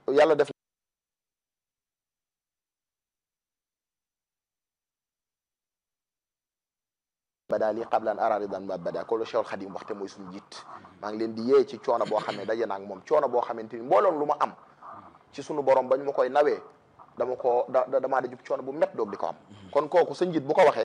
yàlla def bada li qablan araridan ma bada ko lo Cheikhul Khadim waxte mooy suñu jiit maa ngi leen di yee ci coono boo xam ne daje naa ak moom coono boo xamante ni mbooloon lu ma am ci sunu borom bañ ma koy nawee damaa da jub coono bu met doog di ko am kon kooku sa njiit bu ko waxee